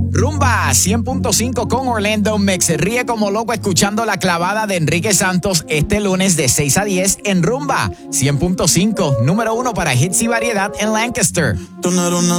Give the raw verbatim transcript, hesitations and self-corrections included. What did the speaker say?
Rumba cien punto cinco con Orlando Mix. Se ríe como loco escuchando la clavada de Enrique Santos este lunes de seis a diez en Rumba cien punto cinco, número uno para hits y variedad en Lancaster. Tú no eres una